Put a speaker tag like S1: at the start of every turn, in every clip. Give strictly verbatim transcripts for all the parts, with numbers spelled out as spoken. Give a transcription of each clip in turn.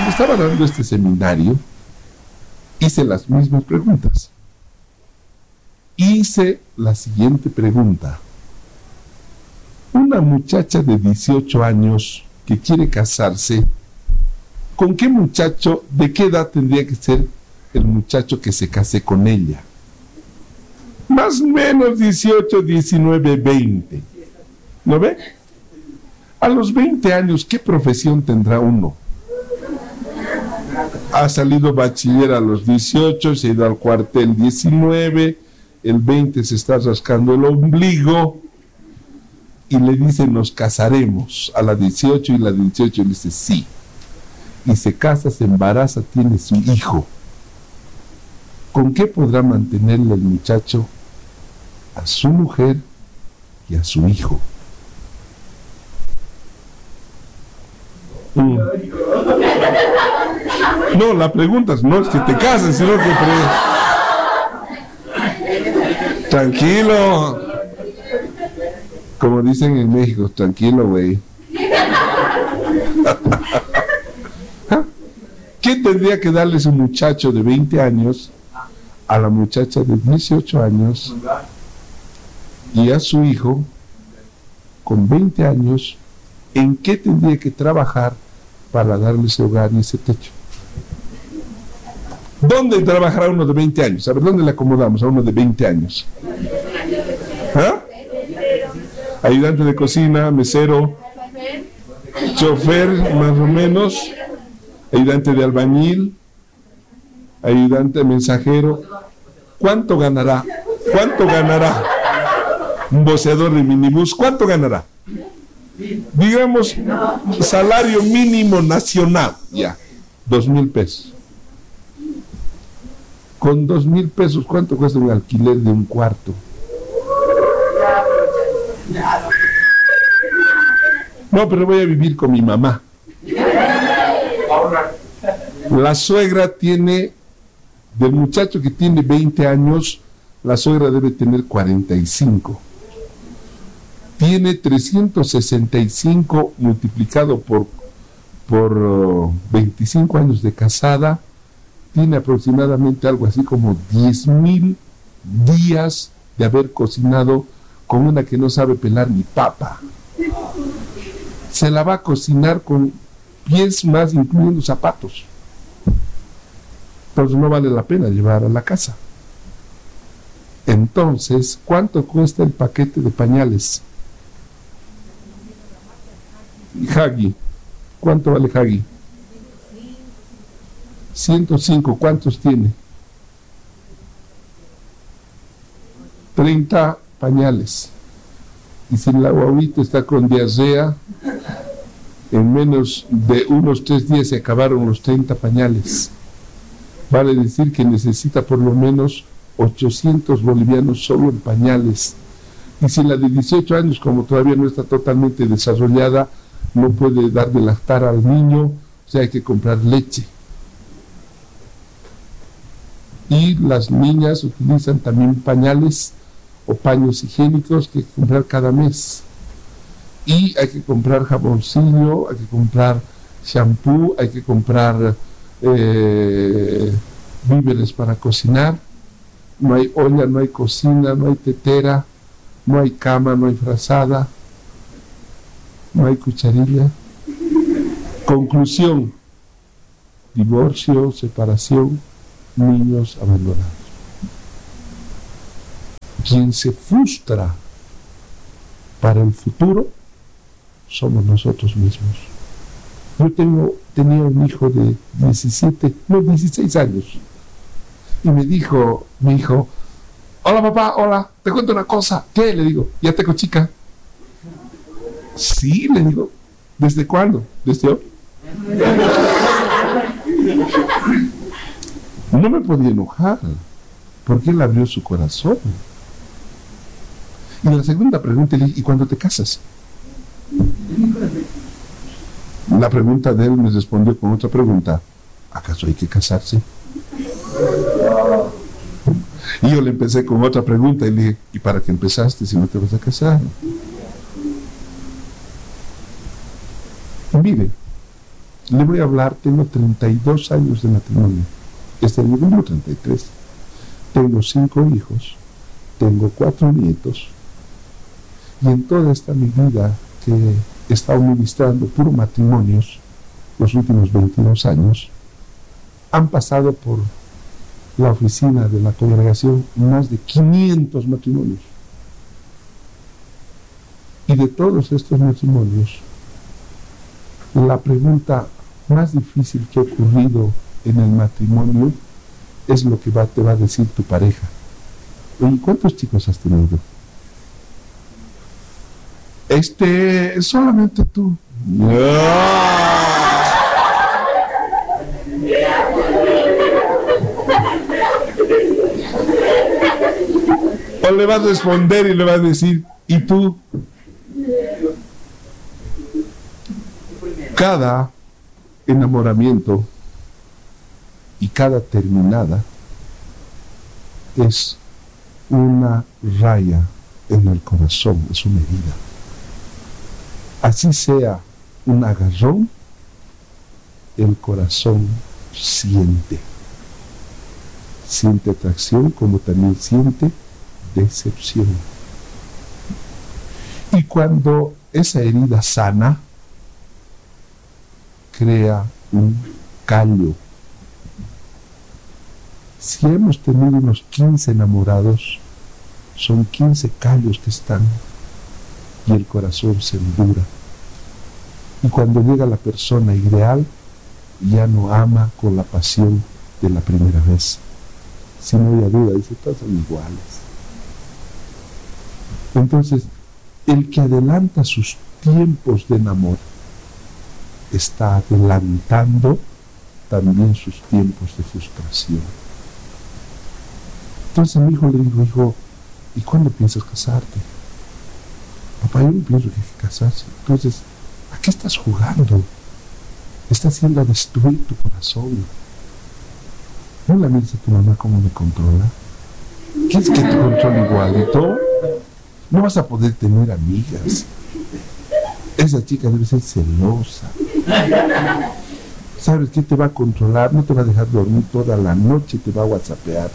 S1: cuando estaba dando este seminario, hice las mismas preguntas. Hice la siguiente pregunta. Una muchacha de dieciocho años que quiere casarse, ¿con qué muchacho, de qué edad tendría que ser el muchacho que se case con ella? Más o menos dieciocho, diecinueve, veinte. ¿No ve? A los veinte años, ¿qué profesión tendrá uno? Ha salido bachiller a los dieciocho, se ha ido al cuartel diecinueve, el veinte se está rascando el ombligo y le dicen nos casaremos a la dieciocho, y la dieciocho le dice sí. Y se casa, se embaraza, tiene su hijo. ¿Con qué podrá mantenerle el muchacho a su mujer y a su hijo? Mm. No, la pregunta no es que te cases, sino que pre... Tranquilo. Como dicen en México, tranquilo, güey. ¿Qué tendría que darle ese muchacho de veinte años a la muchacha de dieciocho años y a su hijo con veinte años? ¿En qué tendría que trabajar para darle ese hogar y ese techo? ¿Dónde trabajará uno de veinte años? A ver, ¿dónde le acomodamos a uno de veinte años? ¿Ah? Ayudante de cocina, mesero, chofer, más o menos, ayudante de albañil, ayudante de mensajero. ¿Cuánto ganará? ¿Cuánto ganará? Un voceador de minibús, ¿cuánto ganará? Digamos, salario mínimo nacional, ya, dos mil pesos. Con dos mil pesos, ¿cuánto cuesta un alquiler de un cuarto? No, pero voy a vivir con mi mamá. La suegra tiene, del muchacho que tiene veinte años, la suegra debe tener cuarenta y cinco. Tiene trescientos sesenta y cinco multiplicado por, por uh, veinticinco años de casada, tiene aproximadamente algo así como diez mil días de haber cocinado con una que no sabe pelar ni papa. Se la va a cocinar con pies más, incluyendo zapatos. Entonces no vale la pena llevar a la casa. Entonces, ¿cuánto cuesta el paquete de pañales? Huggy, ¿cuánto vale Huggy? ciento cinco, ¿cuántos tiene? treinta pañales. Y si la guaguita está con diarrea, en menos de unos tres días se acabaron los treinta pañales. Vale decir que necesita por lo menos ochocientos bolivianos solo en pañales. Y si la de dieciocho años, como todavía no está totalmente desarrollada, no puede dar de lactar al niño, o sea, hay que comprar leche. Y las niñas utilizan también pañales o paños higiénicos que hay que comprar cada mes. Y hay que comprar jaboncillo, hay que comprar shampoo, hay que comprar eh, víveres para cocinar. No hay olla, no hay cocina, no hay tetera, no hay cama, no hay frazada, no hay cucharilla. Conclusión: divorcio, separación, niños abandonados. Quien se frustra para el futuro somos nosotros mismos. Yo tengo, tenía un hijo de diecisiete, no, dieciséis años, y me dijo, mi hijo, hola papá, hola, te cuento una cosa. ¿Qué? Le digo, ¿ya tengo chica? Sí, le digo. ¿Desde cuándo? ¿Desde hoy? No me podía enojar, porque él abrió su corazón. Y la segunda pregunta, le dije, ¿y cuándo te casas? La pregunta de él me respondió con otra pregunta: ¿acaso hay que casarse? Y yo le empecé con otra pregunta y le dije, ¿y para qué empezaste si no te vas a casar? Mire, Le voy a hablar, tengo treinta y dos años de matrimonio. Este año tengo treinta y tres. Tengo cinco hijos, tengo cuatro nietos, y en toda esta mi vida que he estado ministrando puro matrimonios, los últimos veintidós años, han pasado por la oficina de la congregación más de quinientos matrimonios. Y de todos estos matrimonios, la pregunta más difícil que ha ocurrido en el matrimonio es lo que va, te va a decir tu pareja. Oye, ¿cuántos chicos has tenido? Este, solamente tú. No. O le va a responder y le va a decir, ¿y tú? Cada enamoramiento y cada terminada es una raya en el corazón, es una herida. Así sea un agarrón, el corazón siente. Siente atracción como también siente decepción. Y cuando esa herida sana, crea un callo. Si hemos tenido unos quince enamorados, son quince callos que están y el corazón se endura. Y cuando llega la persona ideal, ya no ama con la pasión de la primera vez. Si no hay duda, dice, todos son iguales. Entonces, el que adelanta sus tiempos de enamor está adelantando también sus tiempos de frustración. Entonces a mi hijo le digo, hijo, ¿y cuándo piensas casarte? Papá, yo no pienso que hay que casarse. Entonces, ¿a qué estás jugando? Estás haciendo a destruir tu corazón. ¿No la mires a tu mamá cómo me controla? ¿Quieres que te controle igualito? No vas a poder tener amigas. Esa chica debe ser celosa. ¿Sabes qué te va a controlar? No te va a dejar dormir toda la noche, te va a whatsappear.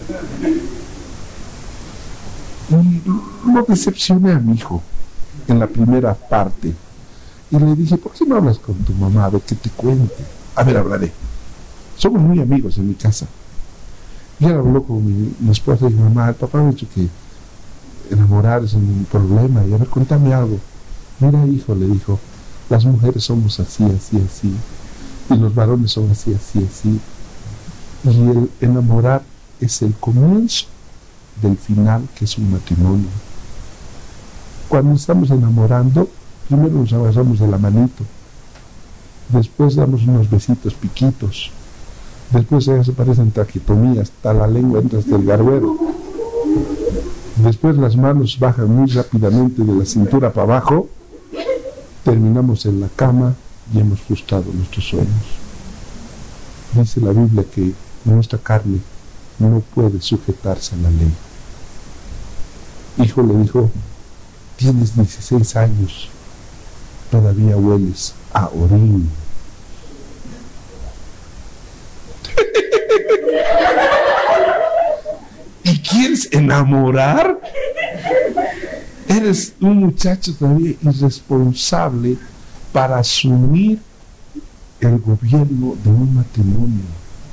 S1: Y lo decepcioné a mi hijo en la primera parte. Y le dije, ¿por qué no hablas con tu mamá? A ver, que te cuente. A ver, hablaré. Somos muy amigos en mi casa. Y él habló con mi, mi esposa y mi mamá. El papá me ha dicho que enamorar es un problema. Y a ver, contame algo. Mira, hijo, le dijo, las mujeres somos así, así, así. Y los varones son así, así, así. Y el enamorar es el comienzo del final, que es un matrimonio. Cuando estamos enamorando, primero nos abrazamos de la manito, después damos unos besitos piquitos, después ya se parecen traquetomías, hasta la lengua entra hasta el barbero, después las manos bajan muy rápidamente de la cintura para abajo, terminamos en la cama y hemos frustrado nuestros sueños. Dice la Biblia que nuestra carne no puede sujetarse a la ley. Hijo, le dijo, tienes dieciséis años, todavía hueles a orín. ¿Y quieres enamorar? Eres un muchacho todavía irresponsable para asumir el gobierno de un matrimonio.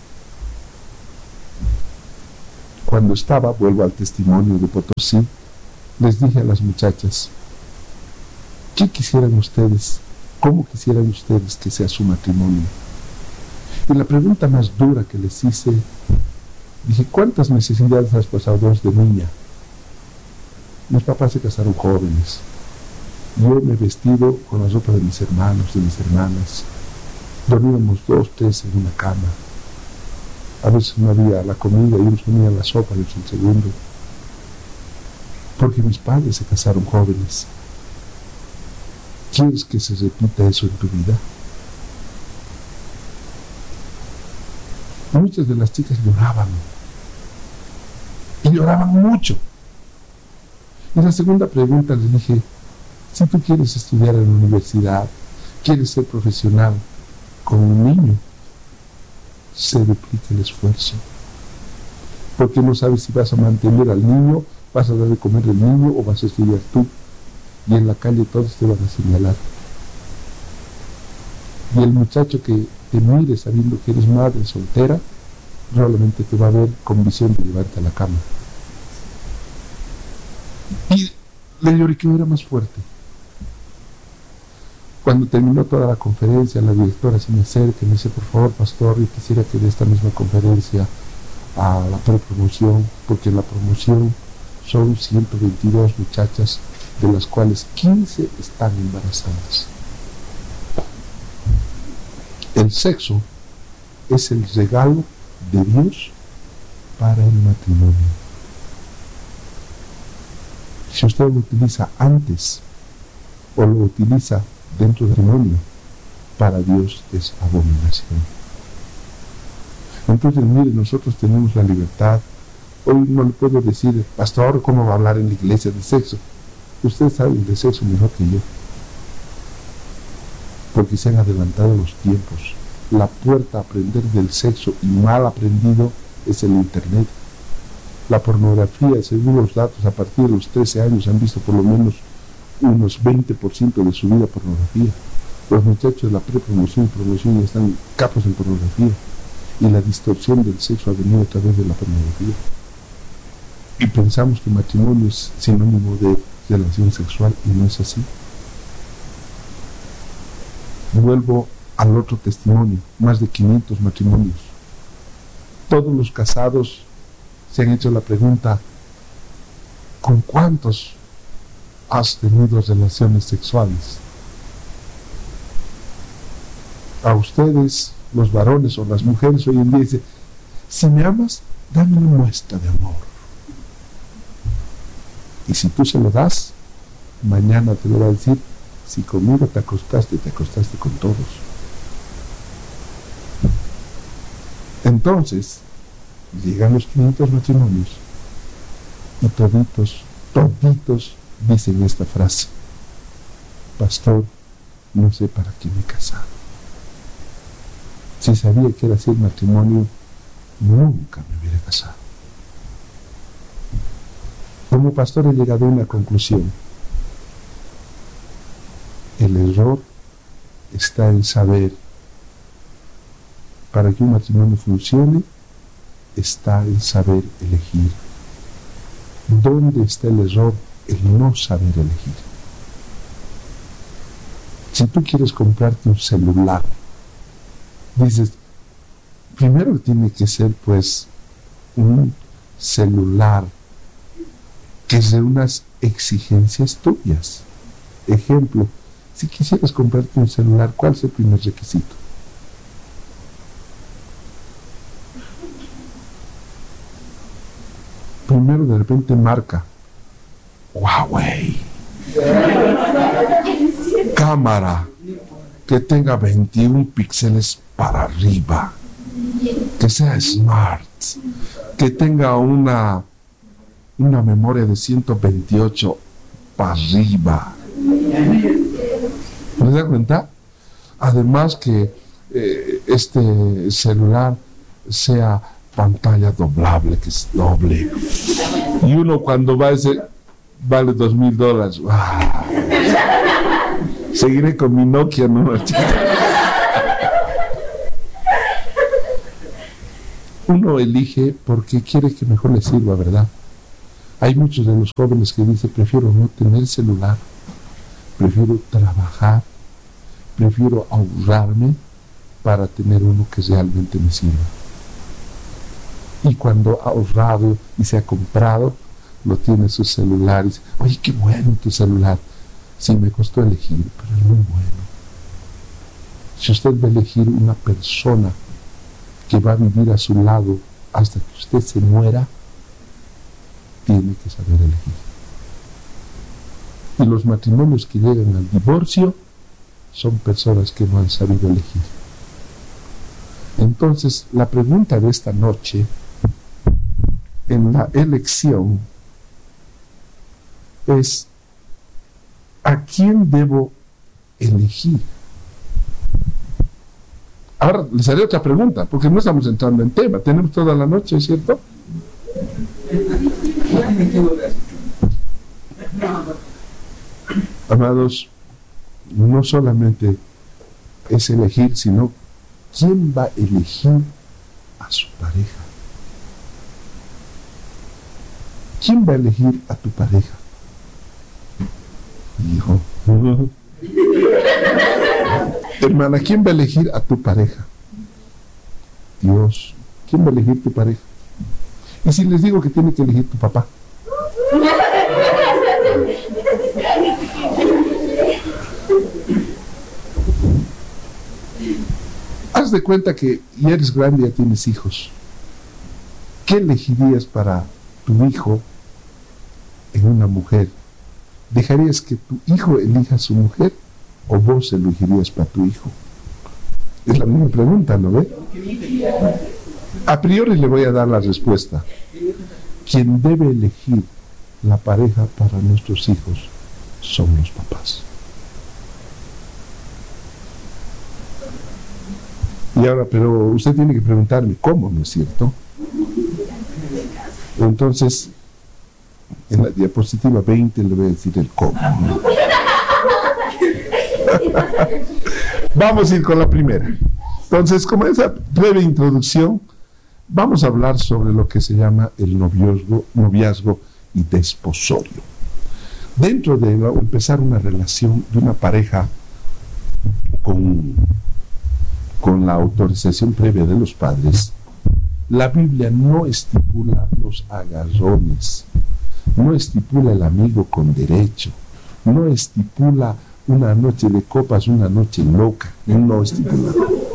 S1: Cuando estaba, vuelvo al testimonio de Potosí, les dije a las muchachas, ¿qué quisieran ustedes? ¿Cómo quisieran ustedes que sea su matrimonio? Y la pregunta más dura que les hice, dije, ¿cuántas necesidades has pasado de niña? Mis papás se casaron jóvenes. Yo me he vestido con la ropa de mis hermanos, de mis hermanas. Dormíamos dos, tres en una cama. A veces no había la comida y unos comían la sopa y otros el segundo. Porque mis padres se casaron jóvenes. ¿Quieres que se repita eso en tu vida? Muchas de las chicas lloraban. Y lloraban mucho. Y la segunda pregunta les dije, si tú quieres estudiar en la universidad, quieres ser profesional, con un niño, se duplica el esfuerzo. Porque no sabes si vas a mantener al niño, vas a dar de comer al niño o vas a estudiar tú. Y en la calle todos te van a señalar. Y el muchacho que te mire sabiendo que eres madre soltera, probablemente te va a ver con visión de llevarte a la cama. Y le lloriqueo era más fuerte. Cuando terminó toda la conferencia, la directora se me acerca y me dice: por favor, pastor, yo quisiera que de esta misma conferencia a la prepromoción, porque en la promoción son ciento veintidós muchachas, de las cuales quince están embarazadas. El sexo es el regalo de Dios para el matrimonio. Si usted lo utiliza antes o lo utiliza dentro del matrimonio, para Dios es abominación. Entonces, mire, nosotros tenemos la libertad. Hoy no le puedo decir: pastor, ¿cómo va a hablar en la iglesia de sexo? Ustedes saben de sexo mejor que yo, porque se han adelantado los tiempos. La puerta a aprender del sexo, y mal aprendido, es el internet. La pornografía, según los datos, a partir de los trece años han visto por lo menos unos veinte por ciento de su vida pornografía. Los muchachos de la prepromoción y promoción están capos en pornografía, y la distorsión del sexo ha venido a través de la pornografía. Y pensamos que matrimonio es sinónimo de relación sexual, y no es así. Vuelvo al otro testimonio: más de quinientos matrimonios. Todos los casados se han hecho la pregunta: ¿con cuántos has tenido relaciones sexuales? A ustedes, los varones o las mujeres, hoy en día dicen: si me amas, dame una muestra de amor. Y si tú se lo das, mañana te lo va a decir: si conmigo te acostaste, te acostaste con todos. Entonces, llegan los quinientos matrimonios y toditos, toditos dicen esta frase: pastor, no sé para qué me he casado. Si sabía que era así el matrimonio, nunca me hubiera casado. Como pastor he llegado a una conclusión: el error está en saber. Para que un matrimonio funcione, está en saber elegir. ¿Dónde está el error? El no saber elegir. Si tú quieres comprarte un celular, dices, primero tiene que ser pues un celular que es de unas exigencias tuyas. Ejemplo, si quisieras comprarte un celular, ¿cuál es el primer requisito? Primero, de repente, marca Huawei, cámara que tenga veintiún píxeles para arriba, que sea smart, que tenga una una memoria de ciento veintiocho para arriba. ¿No se da cuenta? Además que eh, este celular sea pantalla doblable, que es doble. Y uno cuando va a ese, vale dos mil dólares. ¡Ah! Seguiré con mi Nokia, ¿no? Uno elige porque quiere que mejor le sirva, ¿verdad? Hay muchos de los jóvenes que dicen: prefiero no tener celular, prefiero trabajar, prefiero ahorrarme para tener uno que realmente me sirva. Y cuando ha ahorrado y se ha comprado, lo tiene su celular y dice: oye, qué bueno tu celular. Sí, me costó elegir, pero es muy bueno. Si usted va a elegir una persona que va a vivir a su lado hasta que usted se muera, tiene que saber elegir. Y los matrimonios que llegan al divorcio son personas que no han sabido elegir. Entonces, la pregunta de esta noche, en la elección, es: ¿a quién debo elegir? Ahora les haré otra pregunta, porque no estamos entrando en tema. Tenemos toda la noche, ¿cierto? Amados, no solamente es elegir, sino quién va a elegir a su pareja. ¿Quién va a elegir a tu pareja? Hijo. Hermana, ¿quién va a elegir a tu pareja? Dios. ¿Quién va a elegir tu pareja? Y si les digo que tiene que elegir tu papá. Haz de cuenta que ya eres grande, ya tienes hijos. ¿Qué elegirías para tu hijo en una mujer? ¿Dejarías que tu hijo elija a su mujer o vos elegirías para tu hijo? Es la misma pregunta, ¿no ve? A priori le voy a dar la respuesta. Quien debe elegir la pareja para nuestros hijos son los papás. Y ahora, pero usted tiene que preguntarme, ¿cómo, no es cierto? Entonces, en la diapositiva veinte le voy a decir el cómo. Vamos a ir con la primera. Entonces, como esa breve introducción, vamos a hablar sobre lo que se llama el noviazgo, noviazgo y desposorio. Dentro de empezar una relación de una pareja con, con la autorización previa de los padres, la Biblia no estipula los agarrones, no estipula el amigo con derecho, no estipula una noche de copas, una noche loca, no estipula.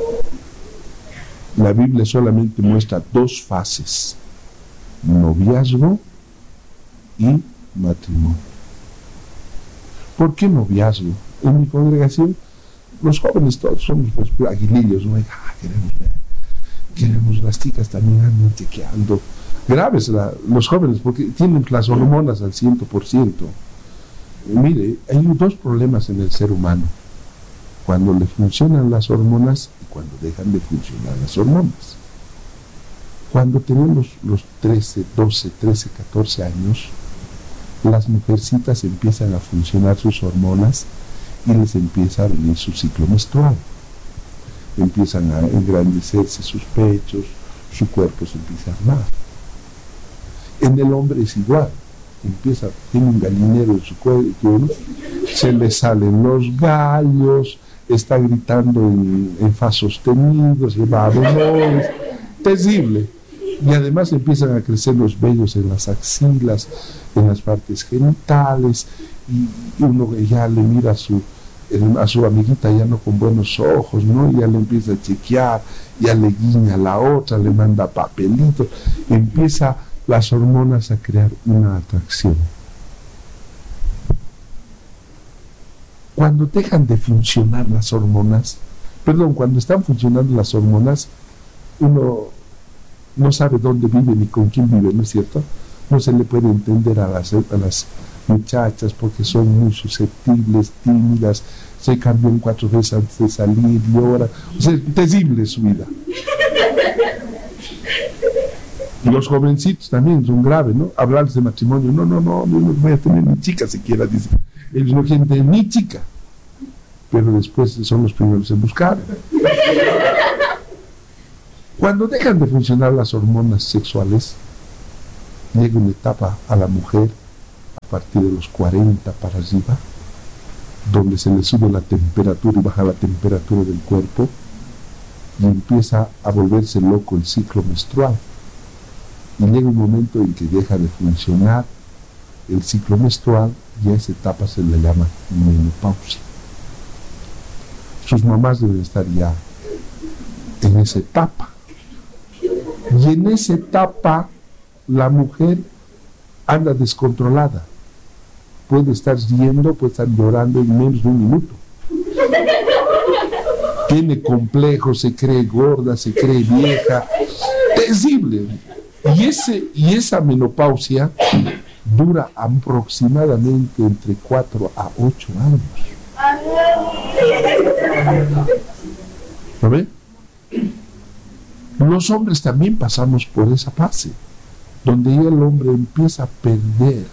S1: La Biblia solamente muestra dos fases: noviazgo y matrimonio. ¿Por qué noviazgo? En mi congregación, los jóvenes todos somos pues, aguilillos, ¿no? Ah, queremos ver, queremos, las chicas también andan chequeando. Graves la, los jóvenes, porque tienen las hormonas al ciento por ciento. Mire, hay dos problemas en el ser humano: cuando le funcionan las hormonas y cuando dejan de funcionar las hormonas. Cuando tenemos los trece, doce, trece, catorce años, las mujercitas empiezan a funcionar sus hormonas y les empieza a venir su ciclo menstrual. Empiezan a engrandecerse sus pechos, su cuerpo se empieza a armar. En el hombre es igual. Empieza, tiene un gallinero en su cuello, se le salen los gallos, está gritando en, en fa sostenido, se va a dolores, terrible. Y además empiezan a crecer los vellos en las axilas, en las partes genitales, y uno ya le mira a su, a su amiguita ya no con buenos ojos, ¿no? Y ya le empieza a chequear, ya le guiña a la otra, le manda papelitos, empieza las hormonas a crear una atracción. Cuando dejan de funcionar las hormonas, perdón, cuando están funcionando las hormonas, uno no sabe dónde vive ni con quién vive, ¿no es cierto? No se le puede entender a las, a las muchachas porque son muy susceptibles, tímidas, se cambian cuatro veces antes de salir, lloran, o sea, es terrible su vida. Los jovencitos también son graves, ¿no? Hablarles de matrimonio, no, no, no, no, no voy a tener ni chica siquiera, dice. Ellos no quieren tener ni chica, pero después son los primeros en buscar. Cuando dejan de funcionar las hormonas sexuales, llega una etapa a la mujer a partir de los cuarenta para arriba, donde se le sube la temperatura y baja la temperatura del cuerpo y empieza a volverse loco el ciclo menstrual. Y llega un momento en que deja de funcionar el ciclo menstrual y a esa etapa se le llama menopausia. Sus mamás deben estar ya en esa etapa. Y en esa etapa la mujer anda descontrolada. Puede estar riendo, puede estar llorando en menos de un minuto. Tiene complejos, se cree gorda, se cree vieja. Terrible. Y, ese, y esa menopausia dura aproximadamente entre cuatro a ocho años. ¿No ve? Los hombres también pasamos por esa fase, donde ya el hombre empieza a perder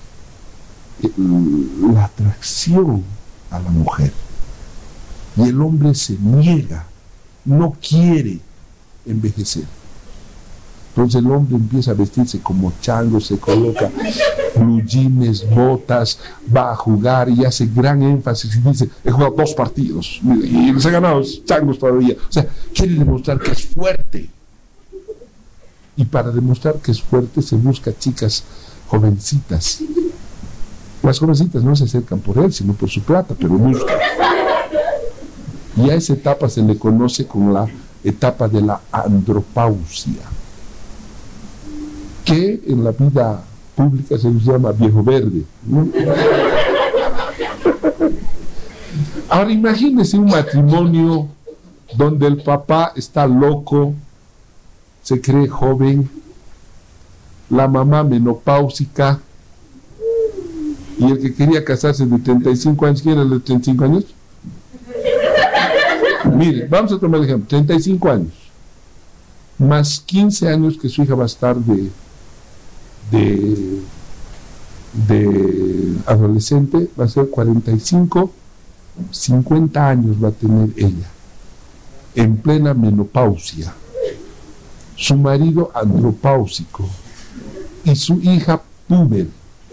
S1: la atracción a la mujer. Y el hombre se niega, no quiere envejecer. Entonces el hombre empieza a vestirse como chango, se coloca blue jeans, botas, va a jugar y hace gran énfasis y dice, he jugado dos partidos y les he ganado changos todavía. O sea, quiere demostrar que es fuerte. Y para demostrar que es fuerte se busca chicas jovencitas. Las jovencitas no se acercan por él, sino por su plata, pero buscan. Y a esa etapa se le conoce como la etapa de la andropausia, que en la vida pública se les llama viejo verde, ¿no? Ahora imagínense un matrimonio donde el papá está loco, se cree joven, la mamá menopáusica, y el que quería casarse de treinta y cinco años, ¿quién era el de treinta y cinco años? Mire, vamos a tomar el ejemplo, treinta y cinco años, más quince años que su hija va a estar de, de, de adolescente, va a ser cuarenta y cinco, cincuenta años va a tener ella, en plena menopausia, su marido andropáusico y su hija puber.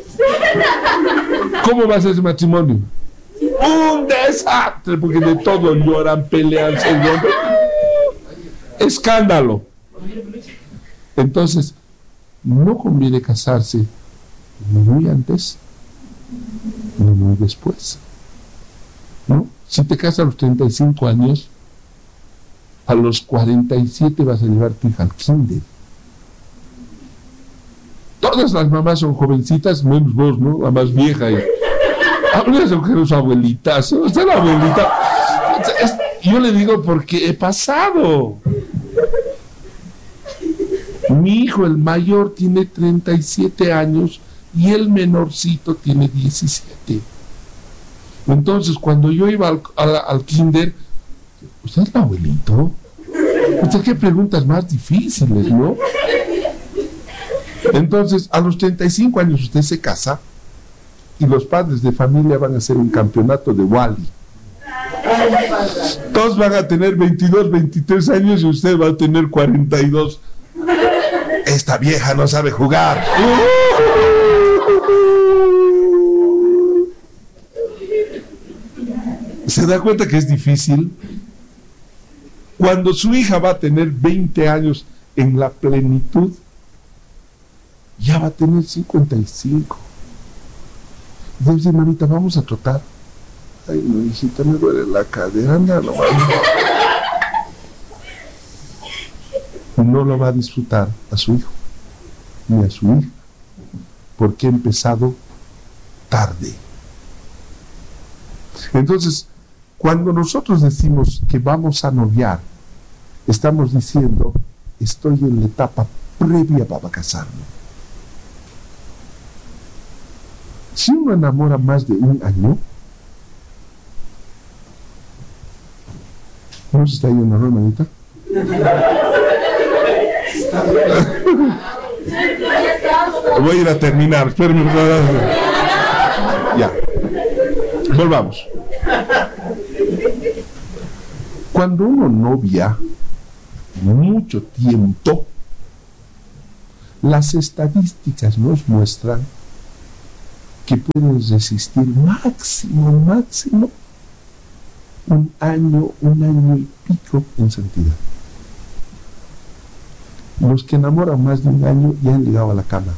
S1: ¿Cómo va a ser ese matrimonio? Un desastre, porque de todo lloran, pelean, se rompen. Escándalo. Entonces, no conviene casarse ni muy antes ni muy después, ¿no? Si te casas a los treinta y cinco años, a los cuarenta y siete vas a llevar tu hija al kinder. Todas las mamás son jovencitas, menos vos, ¿no? La más vieja. Y... algunas mujeres son abuelitas. Usted es la abuelita. Yo le digo porque he pasado. Mi hijo, el mayor, tiene treinta y siete años y el menorcito tiene diecisiete. Entonces, cuando yo iba al, al, al kinder, ¿usted es el abuelito? ¿Usted qué preguntas más difíciles, no? Entonces, a los treinta y cinco años usted se casa y los padres de familia van a hacer un campeonato de Wally. Todos van a tener veintidós, veintitrés años y usted va a tener cuarenta y dos. Esta vieja no sabe jugar. ¿Se da cuenta que es difícil? Cuando su hija va a tener veinte años en la plenitud, ya va a tener cincuenta y cinco. Debe decir, mamita, vamos a trotar. Ay, no, hijita, me duele la cadera, anda nomás. No lo va a disfrutar a su hijo, ni a su hija, porque ha empezado tarde. Entonces, cuando nosotros decimos que vamos a noviar, estamos diciendo, estoy en la etapa previa para casarme. Si uno enamora más de un año, ¿cómo se está yendo, no, hermanita? Voy a ir a terminar, espérenme. Ya, volvamos. Cuando uno novia mucho tiempo, las estadísticas nos muestran que pueden resistir máximo, máximo un año, un año y pico en santidad. Los que enamoran más de un año ya han llegado a la cama.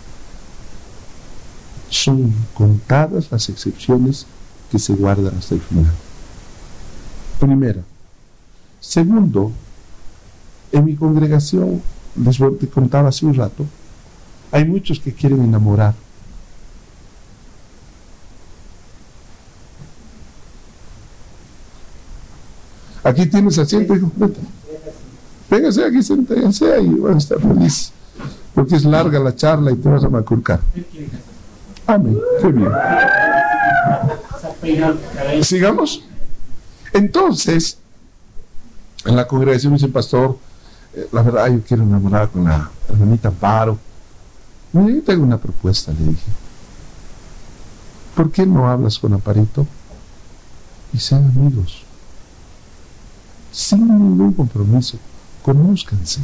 S1: Son contadas las excepciones que se guardan hasta el final. Primero. Segundo, en mi congregación, les te contaba hace un rato, hay muchos que quieren enamorar. Aquí tienes asiento, hijo. Véngase aquí, siéntense ahí, van a estar felices. Porque es larga la charla y te vas a maculcar. Amén. Qué bien. Sigamos. Entonces, en la congregación dice el pastor, eh, la verdad yo quiero enamorar con la hermanita Amparo. Mira, yo tengo una propuesta, le dije. ¿Por qué no hablas con Amparito y sean amigos? Sin ningún compromiso, conózcanse.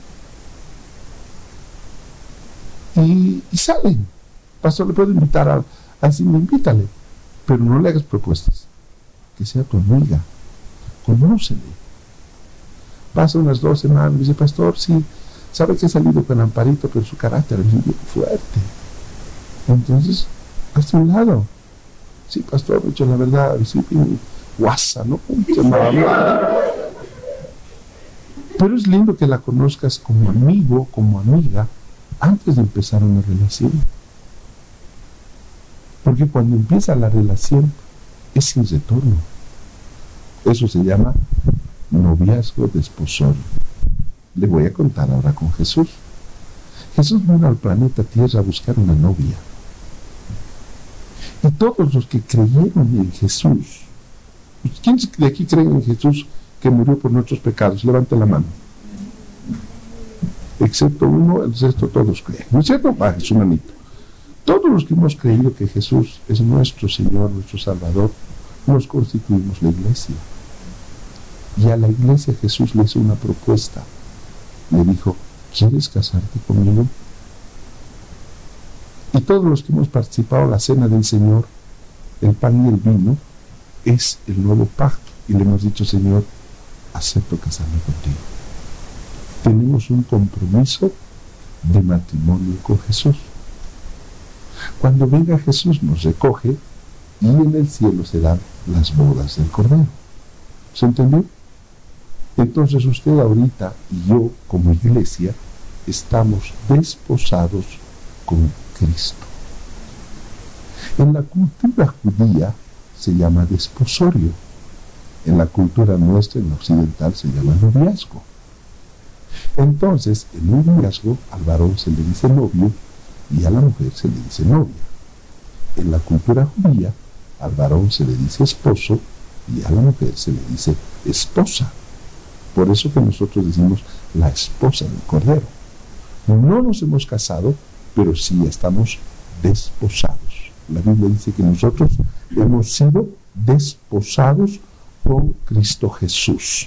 S1: Y, y salen. Pastor, le puedo invitar a, a decirme, invítale, pero no le hagas propuestas. Que sea tu amiga, conócele. Pasa unas dos semanas, dice, pastor, sí, sabe que he salido con Amparito, pero su carácter es muy fuerte. Entonces, hazte a un lado. Sí, pastor, hecho la verdad, sí, guasa, ¿no? Pero es lindo que la conozcas como amigo, como amiga, antes de empezar una relación. Porque cuando empieza la relación, es sin retorno. Eso se llama noviazgo desposorio. Le voy a contar ahora con Jesús. Jesús vino al planeta Tierra a buscar una novia. Y todos los que creyeron en Jesús, ¿quiénes de aquí creen en Jesús que murió por nuestros pecados? Levante la mano. Excepto uno, el resto todos creen. ¿No es cierto? Baje su manito. Todos los que hemos creído que Jesús es nuestro Señor, nuestro Salvador, nos constituimos la iglesia. Y a la iglesia Jesús le hizo una propuesta. Le dijo, ¿quieres casarte conmigo? Y todos los que hemos participado en la cena del Señor, el pan y el vino, es el nuevo pacto. Y le hemos dicho, Señor, acepto casarme contigo. Tenemos un compromiso de matrimonio con Jesús. Cuando venga Jesús nos recoge y en el cielo se dan las bodas del Cordero. ¿Se entendió? Entonces usted ahorita y yo como iglesia estamos desposados con Cristo. En la cultura judía se llama desposorio. En la cultura nuestra, en la occidental, se llama noviazgo. Entonces, en un noviazgo al varón se le dice novio y a la mujer se le dice novia. En la cultura judía al varón se le dice esposo y a la mujer se le dice esposa. Por eso que nosotros decimos la esposa del Cordero. No nos hemos casado, pero sí estamos desposados. La Biblia dice que nosotros hemos sido desposados con Cristo Jesús.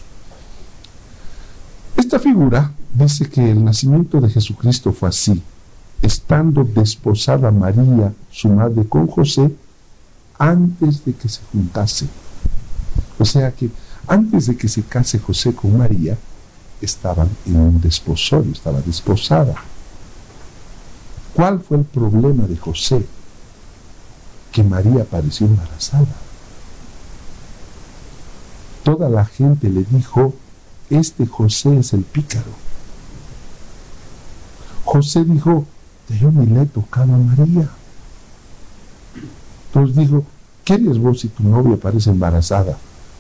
S1: Esta figura dice que el nacimiento de Jesucristo fue así. Estando desposada María, su madre, con José, antes de que se juntase. O sea que antes de que se case José con María, estaban en un desposorio, estaba desposada. ¿Cuál fue el problema de José? Que María apareció embarazada. Toda la gente le dijo, este José es el pícaro. José dijo, yo ni le he tocado a María. Entonces dijo, ¿qué eres vos si tu novia aparece embarazada?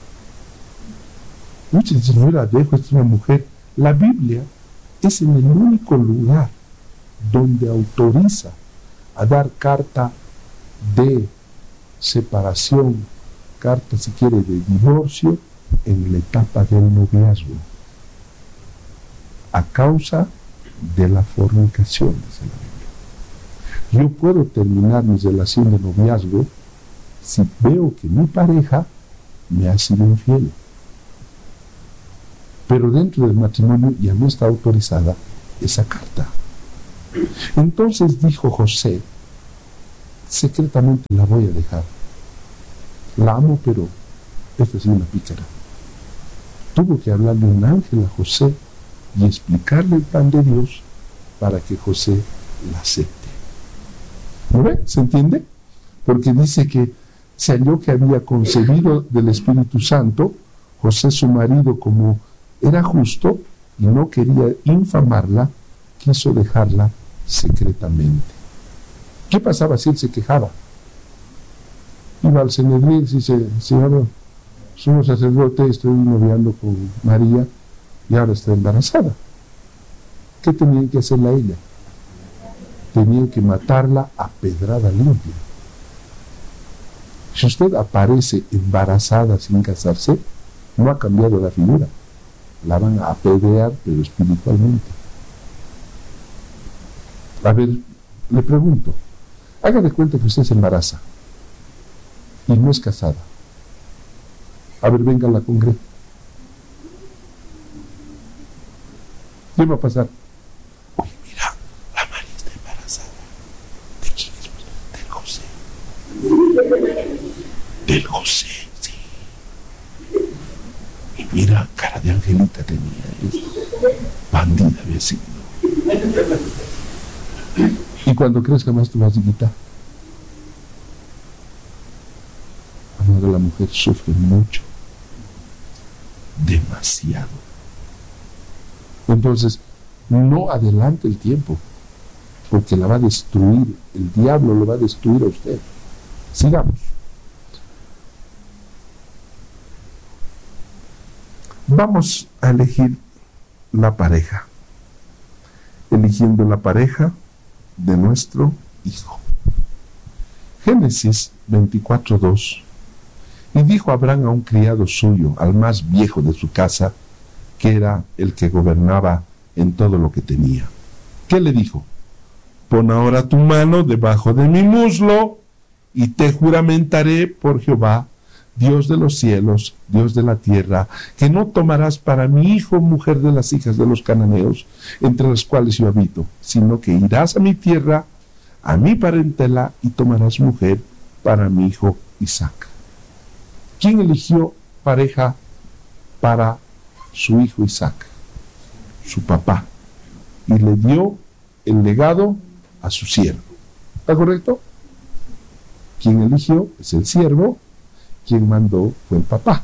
S1: Muchos dicen, no la dejo, esta es una mujer. La Biblia es en el único lugar donde autoriza a dar carta de separación, carta si quiere de divorcio, en la etapa del noviazgo, a causa de la fornicación, dice la Biblia. Yo puedo terminar mi relación de noviazgo si veo que mi pareja me ha sido infiel. Pero dentro del matrimonio ya no está autorizada esa carta. Entonces dijo José, secretamente la voy a dejar. La amo, pero esta es una pícara. Tuvo que hablarle un ángel a José y explicarle el plan de Dios para que José la acepte. ¿No ve? ¿Se entiende? Porque dice que se halló que había concebido del Espíritu Santo. José, su marido, como era justo y no quería infamarla, quiso dejarla secretamente. ¿Qué pasaba si él se quejaba? Iba al Sanedrín y dice, Señor, sumo sacerdote, estoy noviando con María y ahora está embarazada. ¿Qué tenían que hacerle a ella? Tenían que matarla a pedrada limpia. Si usted aparece embarazada sin casarse, no ha cambiado la figura. la van a apedrear, pero espiritualmente. A ver, le pregunto, haga de cuenta que usted se embaraza y no es casada. A ver, venga a la congre. ¿Qué va a pasar? Oye, mira, la María está embarazada. ¿De quién es? Del José. Del José, sí. Y mira, cara de angelita tenía. Es bandida había sido. Y cuando crezca más tu vas a quitar. Ahora la mujer sufre mucho. Demasiado. Entonces, no adelante el tiempo, porque la va a destruir. El diablo lo va a destruir a usted. Sigamos. Vamos a elegir la pareja. Eligiendo la pareja de nuestro hijo. Génesis veinticuatro dos. Y dijo Abraham a un criado suyo, al más viejo de su casa, que era el que gobernaba en todo lo que tenía. ¿Qué le dijo? Pon ahora tu mano debajo de mi muslo y te juramentaré por Jehová, Dios de los cielos, Dios de la tierra, que no tomarás para mi hijo mujer de las hijas de los cananeos, entre las cuales yo habito, sino que irás a mi tierra, a mi parentela, y tomarás mujer para mi hijo Isaac. ¿Quién eligió pareja para su hijo Isaac? Su papá. Y le dio el legado a su siervo. ¿Está correcto? Quien eligió es el siervo, quien mandó fue el papá.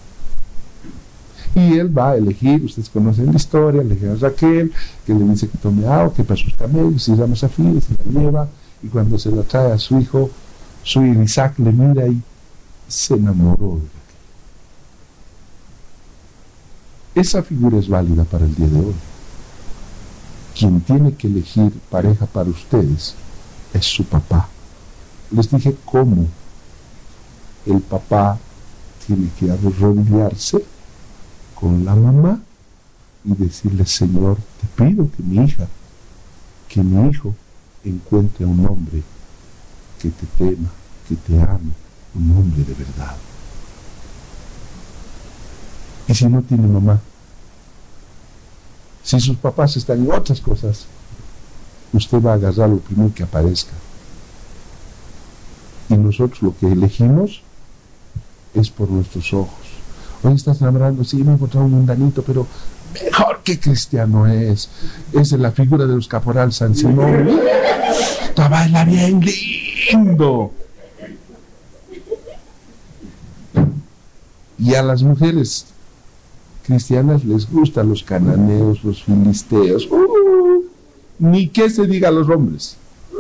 S1: Y él va a elegir, ustedes conocen la historia, elige a Raquel, que le dice que tome agua, que para sus camellos, y llama a Zafira, se la lleva, y cuando se la trae a su hijo, su hijo Isaac le mira y se enamoró de Raquel. Esa figura es válida para el día de hoy. Quien tiene que elegir pareja para ustedes es su papá. Les dije cómo el papá tiene que arrodillarse con la mamá y decirle: Señor, te pido que mi hija, que mi hijo encuentre a un hombre que te tema, que te ame, un hombre de verdad. Y si no tiene mamá, si sus papás están en otras cosas, usted va a agarrar lo primero que aparezca. Y nosotros lo que elegimos es por nuestros ojos. Hoy estás enamorando, sí, me he encontrado un mundanito, pero mejor que cristiano es. Es la figura de los caporal San Simón. ¡Te baila bien lindo! Y a las mujeres cristianas les gustan los cananeos, los filisteos. Uh, ni qué se diga a los hombres.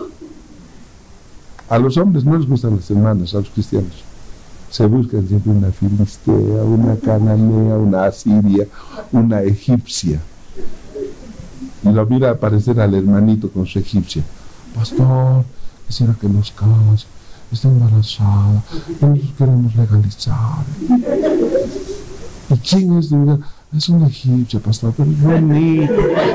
S1: A los hombres no les gustan las hermanas, a los cristianos. Se buscan siempre una filistea, una cananea, una asiria, una egipcia. Y lo mira aparecer al hermanito con su egipcia. Pastor, quisiera que nos case, está embarazada, nosotros queremos legalizar. ¿Y quién es de verdad? Es una egipcia, pastor, pero es bonito.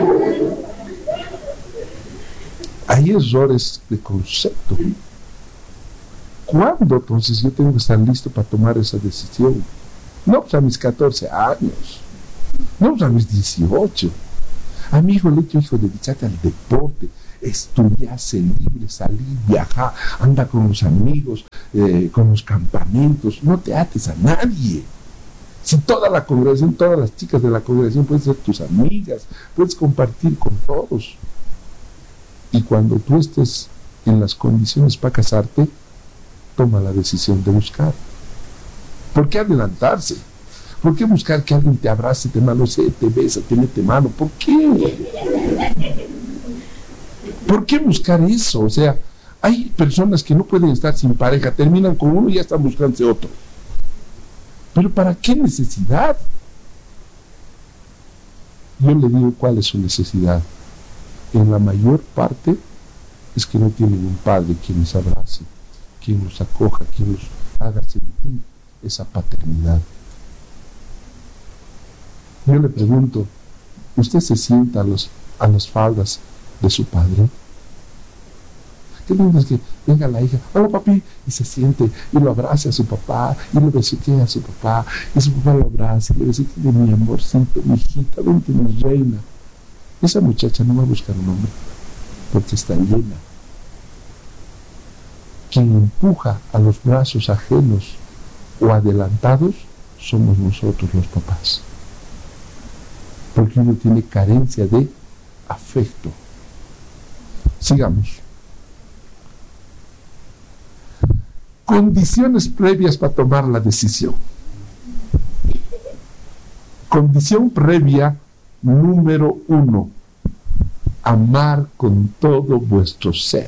S1: Hay errores de concepto. ¿Cuándo entonces yo tengo que estar listo para tomar esa decisión? No pues a mis catorce años, no pues a mis dieciocho. A mi hijo le he dicho: hijo, dedícate al deporte, estudiar, ser libre, salir, viajar, anda con los amigos, eh, con los campamentos, no te ates a nadie. Si toda la congregación, todas las chicas de la congregación pueden ser tus amigas, puedes compartir con todos. Y cuando tú estés en las condiciones para casarte, toma la decisión de buscar. ¿Por qué adelantarse? ¿Por qué buscar que alguien te abrace, te manosee, te besa, te mete mano? ¿Por qué? ¿Por qué buscar eso? O sea, hay personas que no pueden estar sin pareja, terminan con uno y ya están buscándose otro. ¿Pero para qué necesidad? Yo le digo cuál es su necesidad. En la mayor parte es que no tienen un padre quien les abrace, quien los acoja, quien los haga sentir esa paternidad. Yo le pregunto, ¿usted se sienta a, los, a las faldas de su padre? Qué lindo es que venga la hija, hola papi, y se siente, y lo abraza a su papá, y lo besuquea a su papá, y su papá lo abraza, y le dice, de mi amorcito, mi hijita, vente mi reina. Esa muchacha no va a buscar un hombre, porque está llena. Quien empuja a los brazos ajenos o adelantados somos nosotros los papás, porque uno tiene carencia de afecto. Sigamos. Condiciones previas para tomar la decisión. Condición previa número uno: amar con todo vuestro ser.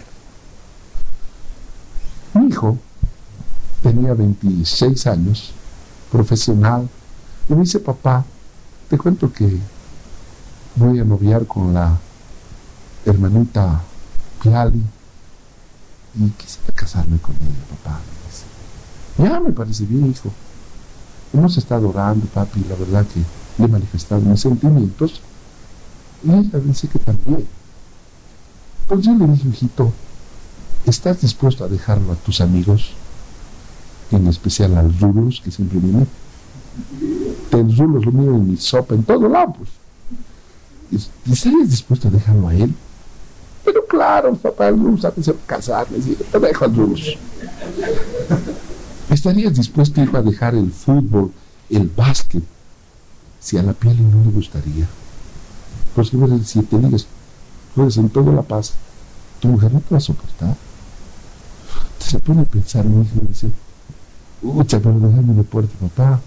S1: Mi hijo tenía veintiséis años, profesional, y me dice, papá, te cuento que voy a noviar con la hermanita Piali y quisiera casarme con ella, papá. Ya me parece bien, hijo. Hemos estado orando, papi, la verdad que le he manifestado mis sentimientos y ella dice que también. Pues yo le dije, hijito, ¿estás dispuesto a dejarlo a tus amigos? En especial al Rulos, que siempre viene. El Rulos lo miro en mi sopa, en todo lado, pues. ¿Estarías dispuesto a dejarlo a él? Pero claro, papá, el Rulos sabe casarme, y te dejo al Rulos. ¿Estarías dispuesto, hijo, a dejar el fútbol, el básquet, si a la piel no le gustaría? Pues que si te digas, juegues en toda La Paz, tu mujer no te va a soportar. Entonces se pone a pensar mi hijo y dice, ucha, pero déjame de puerta, papá.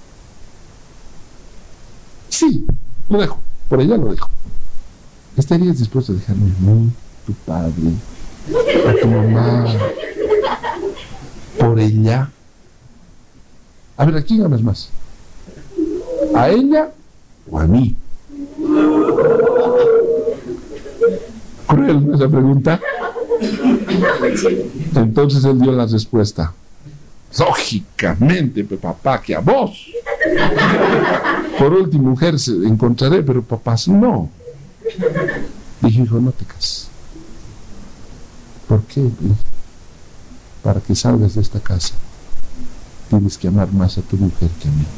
S1: Sí, lo dejo, por ella lo dejo. ¿Estarías dispuesto a dejarme a mí, tu padre, a tu mamá, por ella? A ver, ¿a quién amas más? ¿A ella o a mí? Cruel, ¿no? Esa pregunta. Entonces él dio la respuesta. Lógicamente, papá, que a vos. Por último, mujer, encontraré, pero papás no. Dije, hijo, no te cases. ¿Por qué? Para que salgas de esta casa, tienes que amar más a tu mujer que a mí.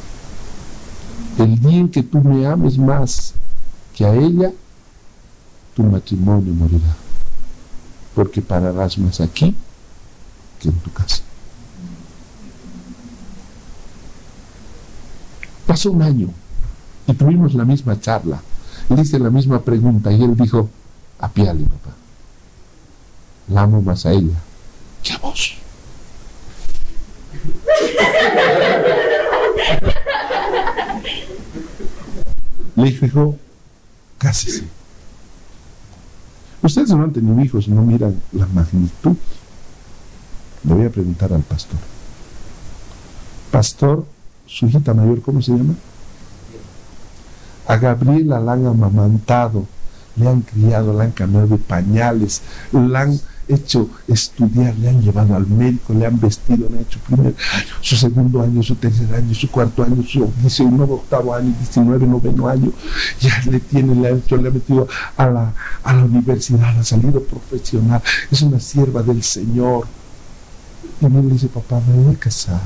S1: El día en que tú me ames más que a ella, tu matrimonio morirá, porque pararás más aquí que en tu casa. Pasó un año y tuvimos la misma charla. Le hice la misma pregunta y él dijo, apiale, papá, la amo más a ella que a vos. Le dije, hijo, cásese. Ustedes no han tenido hijos y no miran la magnitud. Le voy a preguntar al pastor. Pastor, su hijita mayor, ¿cómo se llama? A Gabriela la han amamantado, le han criado, le han cambiado de pañales, la han hecho estudiar, le han llevado al médico, le han vestido, le han hecho primer, su segundo año, su tercer año, su cuarto año, su diecinueve, octavo año, diecinueve, noveno año, ya le tiene, le ha hecho, le ha metido a la, a la universidad, ha salido profesional, es una sierva del Señor. Y me dice, papá, me voy a casar.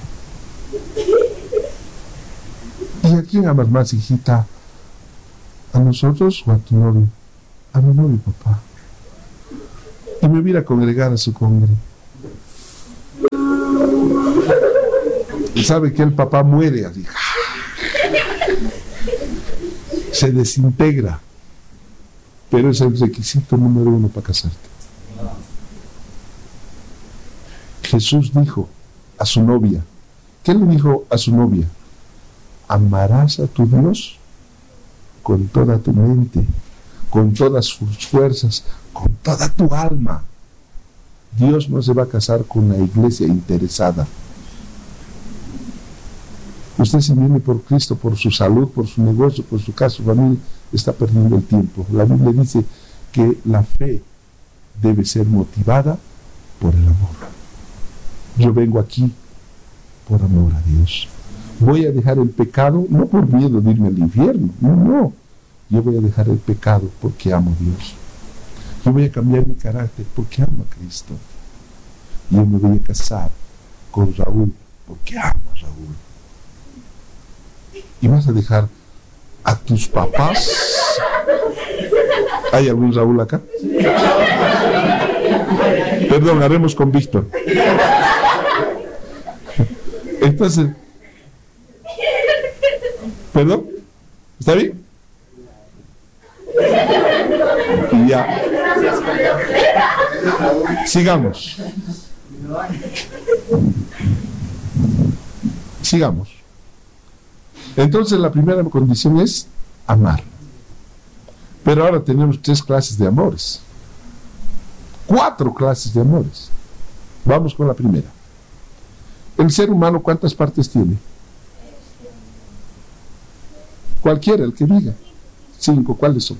S1: ¿Y a quién amas más, hijita? ¿A nosotros o a tu novio? A mi novio, papá. Y me voy a congregar a su congre. Y sabe que el papá muere así. Se desintegra. Pero es el requisito número uno para casarte. Jesús dijo a su novia, ¿qué le dijo a su novia? Amarás a tu Dios con toda tu mente, con todas sus fuerzas, con toda tu alma. Dios no se va a casar con la iglesia interesada. Usted, si viene por Cristo, por su salud, por su negocio, por su casa, su familia, está perdiendo el tiempo. La Biblia dice que la fe debe ser motivada por el amor. Yo vengo aquí por amor a Dios. Voy a dejar el pecado, no por miedo de irme al infierno, no, no. Yo voy a dejar el pecado porque amo a Dios. Yo voy a cambiar mi carácter porque amo a Cristo. Yo me voy a casar con Raúl porque amo a Raúl. Y vas a dejar a tus papás. ¿Hay algún Raúl acá? Perdón, haremos con Víctor. Entonces, ¿perdón? ¿Está bien? Y ya. Sigamos. Sigamos. Entonces la primera condición es amar. Pero ahora tenemos tres clases de amores. Cuatro clases de amores. Vamos con la primera. El ser humano, ¿cuántas partes tiene? Cualquiera, el que diga. Cinco, ¿cuáles son?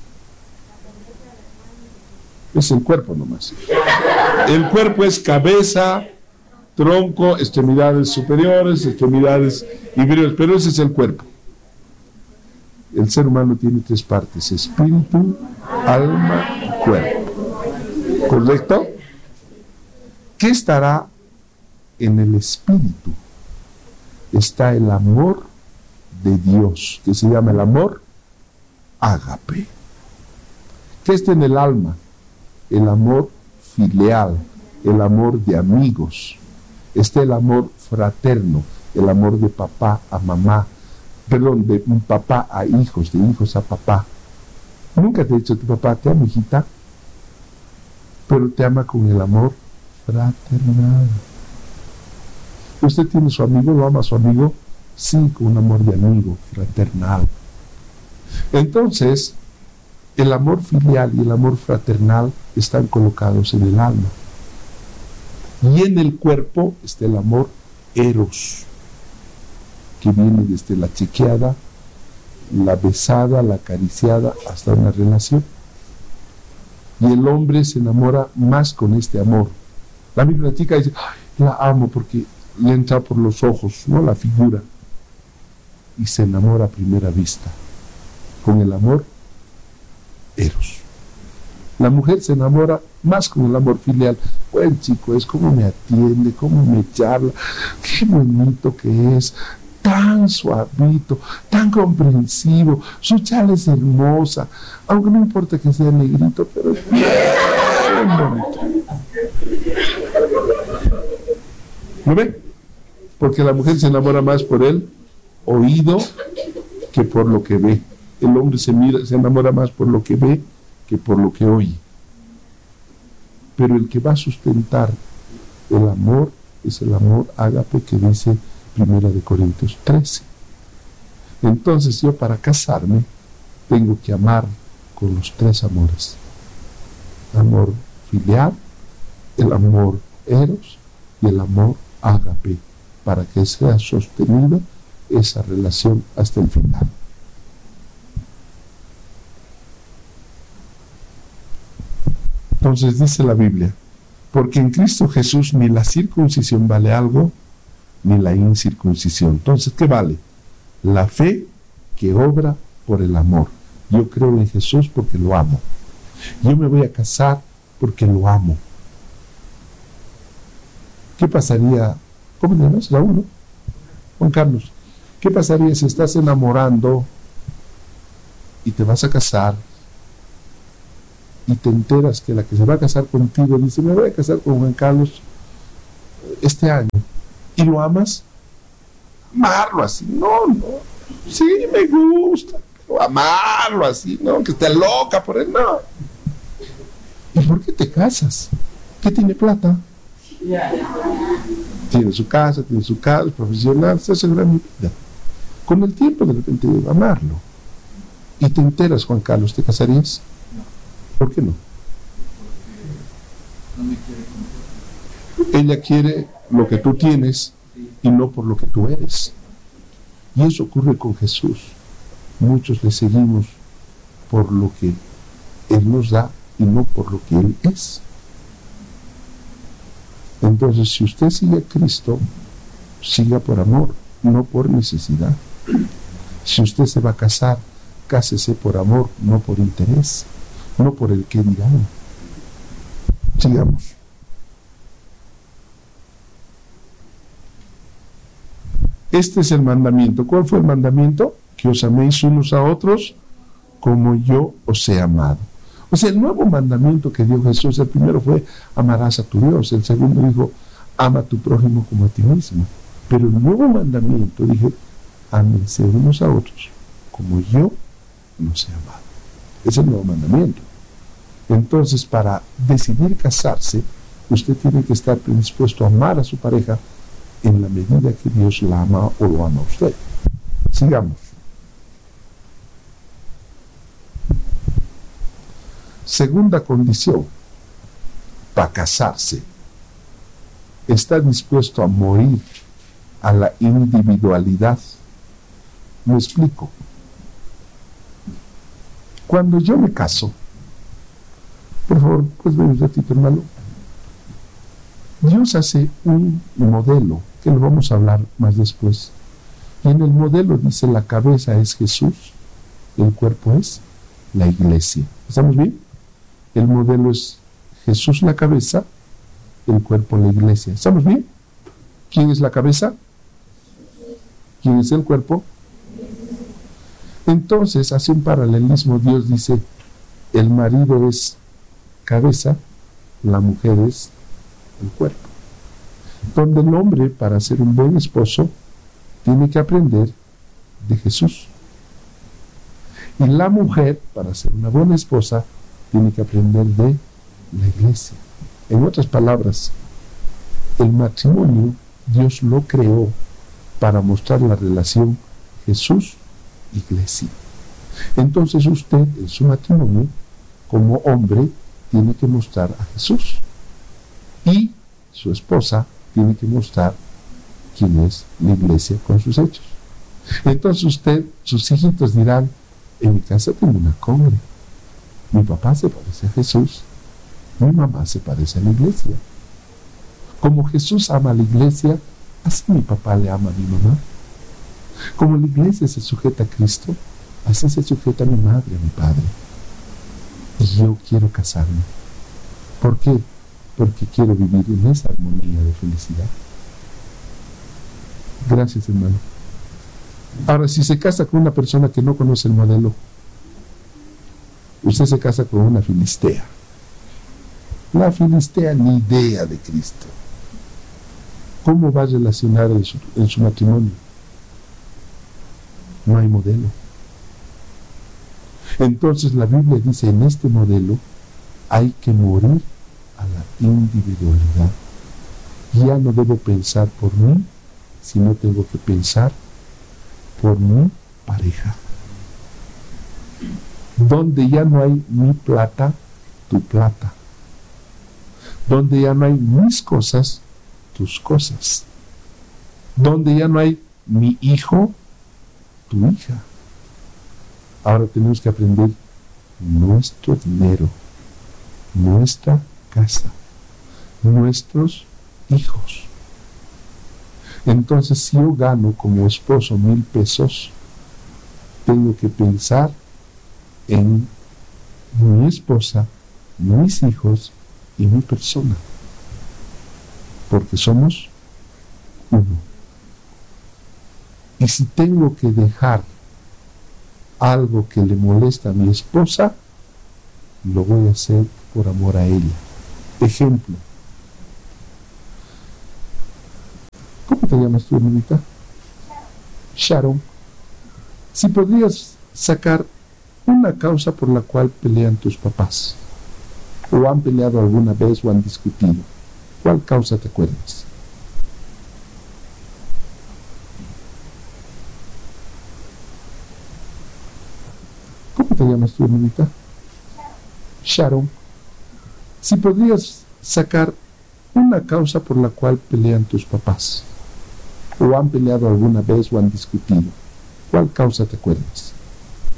S1: Es el cuerpo nomás. El cuerpo es cabeza, tronco, extremidades superiores, extremidades inferiores, pero ese es el cuerpo. El ser humano tiene tres partes: espíritu, alma y cuerpo. ¿Correcto? ¿Qué estará en el espíritu? Está el amor de Dios, que se llama el amor ágape. ¿Qué está en el alma? El amor filial, el amor de amigos. Está el amor fraterno, el amor de papá a mamá, perdón, de un papá a hijos, de hijos a papá. Nunca te ha dicho tu papá, te amo, hijita, pero te ama con el amor fraternal. Usted tiene su amigo, lo ama a su amigo, sí, con un amor de amigo, fraternal. Entonces, el amor filial y el amor fraternal están colocados en el alma. Y en el cuerpo está el amor eros, que viene desde la chequeada, la besada, la acariciada, hasta una relación. Y el hombre se enamora más con este amor. La misma chica dice, ay, la amo porque le entra por los ojos, no la figura. Y se enamora a primera vista, con el amor eros. La mujer se enamora más con el amor filial. Buen chico es, cómo me atiende, cómo me charla, qué bonito que es, tan suavito, tan comprensivo, su charla es hermosa, aunque no importa que sea negrito, pero es bien bonito. ¿No ve? Porque la mujer se enamora más por el oído que por lo que ve. El hombre se mira, se enamora más por lo que ve que por lo que oye. Pero el que va a sustentar el amor es el amor ágape que dice Primera de Corintios trece. Entonces yo, para casarme, tengo que amar con los tres amores: amor filial, el amor eros y el amor ágape, para que sea sostenida esa relación hasta el final. Entonces dice la Biblia, porque en Cristo Jesús ni la circuncisión vale algo, ni la incircuncisión. Entonces, ¿qué vale? La fe que obra por el amor. Yo creo en Jesús porque lo amo. Yo me voy a casar porque lo amo. ¿Qué pasaría? ¿Cómo te llamas? Raúl, ¿no? Juan Carlos. ¿Qué pasaría si estás enamorando y te vas a casar y te enteras que la que se va a casar contigo dice, me voy a casar con Juan Carlos este año, y lo amas? Amarlo así, no, no, sí, me gusta, pero amarlo así, no, que esté loca por él, no. ¿Y por qué te casas? ¿Qué tiene plata? Tiene su casa, tiene su casa, es profesional, se asegura mi vida. Con el tiempo de repente digo, amarlo. Y te enteras, Juan Carlos, ¿te casarías? ¿Por qué no? Ella quiere lo que tú tienes y no por lo que tú eres. Y eso ocurre con Jesús. Muchos le seguimos por lo que Él nos da y no por lo que Él es. Entonces, si usted sigue a Cristo, siga por amor, no por necesidad. Si usted se va a casar, cásese por amor, no por interés, no por el qué dirán. Sigamos. Este es el mandamiento. ¿Cuál fue el mandamiento? Que os améis unos a otros como yo os he amado. O sea, el nuevo mandamiento que dio Jesús, el primero fue amarás a tu Dios, el segundo dijo ama a tu prójimo como a ti mismo. Pero el nuevo mandamiento dije, ámense unos a otros como yo los he amado. Es el nuevo mandamiento. Entonces, para decidir casarse, usted tiene que estar predispuesto a amar a su pareja en la medida que Dios la ama o lo ama a usted. Sigamos. Segunda condición, para casarse, está dispuesto a morir a la individualidad. Me explico. Cuando yo me caso, por favor, pues ven un ratito, hermano. Dios hace un modelo, que lo vamos a hablar más después. Y en el modelo dice, la cabeza es Jesús, el cuerpo es la iglesia. ¿Estamos bien? El modelo es Jesús la cabeza, el cuerpo la iglesia. ¿Estamos bien? ¿Quién es la cabeza? ¿Quién es el cuerpo? Entonces, hace un paralelismo. Dios dice, el marido es cabeza, la mujer es el cuerpo. Donde el hombre, para ser un buen esposo, tiene que aprender de Jesús. Y la mujer, para ser una buena esposa, tiene que aprender de la iglesia. En otras palabras, el matrimonio Dios lo creó para mostrar la relación Jesús-iglesia. Entonces usted en su matrimonio, como hombre, tiene que mostrar a Jesús. Y su esposa tiene que mostrar quién es la iglesia con sus hechos. Entonces usted, sus hijitos dirán, en mi casa tengo una congre. Mi papá se parece a Jesús, mi mamá se parece a la iglesia. Como Jesús ama a la iglesia, así mi papá le ama a mi mamá. Como la iglesia se sujeta a Cristo, así se sujeta a mi madre, a mi padre. Y yo quiero casarme. ¿Por qué? Porque quiero vivir en esa armonía de felicidad. Gracias, hermano. Ahora, si se casa con una persona que no conoce el modelo, usted se casa con una filistea. La filistea ni idea de Cristo. ¿Cómo va a relacionar en su, en su matrimonio? No hay modelo. Entonces la Biblia dice, en este modelo hay que morir a la individualidad. Ya no debo pensar por mí, sino tengo que pensar por mi pareja. Donde ya no hay mi plata, tu plata. Donde ya no hay mis cosas, tus cosas. Donde ya no hay mi hijo, tu hija. Ahora tenemos que aprender nuestro dinero, nuestra casa, nuestros hijos. Entonces, si yo gano como esposo mil pesos, tengo que pensar en mi esposa, mis hijos y mi persona, porque somos uno. Y si tengo que dejar algo que le molesta a mi esposa, lo voy a hacer por amor a ella. Ejemplo. ¿Cómo te llamas tu hermanita? Sharon. Si podrías sacar una causa por la cual pelean tus papás, o han peleado alguna vez o han discutido, ¿cuál causa te acuerdas? ¿Cómo te llamas tu hermanita? Sharon. Si podrías sacar una causa por la cual pelean tus papás, o han peleado alguna vez o han discutido, ¿cuál causa te acuerdas?